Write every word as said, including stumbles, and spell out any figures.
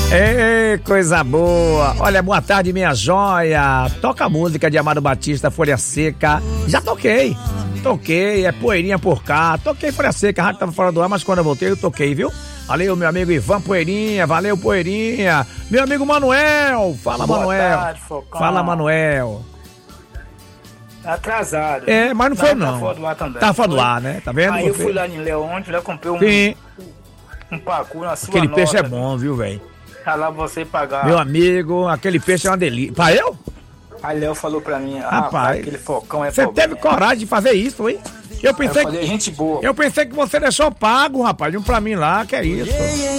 Ei, coisa boa. Olha, boa tarde, minha joia. Toca a música de Amado Batista, Folha Seca. Já toquei. Toquei, é Poeirinha por cá. Toquei Folha Seca, a rádio tava fora do ar, mas quando eu voltei eu toquei, viu? Valeu, meu amigo Ivan Poeirinha, valeu, Poeirinha. Meu amigo Manuel, fala, boa Manuel. Tarde, Focão. Fala, Manuel. Tá atrasado. É, mas não foi não. Tá fora do ar também. Tá fora do ar, né? Tá vendo? Aí eu Você? fui lá em Léo ontem, já comprei um, Sim. um pacu na sua Aquele nota. peixe é bom, viu, velho? Tá lá você pagar. Meu amigo, aquele peixe é uma delícia. Pra eu? Aí Léo falou pra mim, ah, Rapaz, aquele Focão é você problema. teve coragem de fazer isso, hein? Eu Aí pensei eu falei, que... gente boa. Eu pensei que você deixou pago, rapaz. Um pra mim lá, que é isso.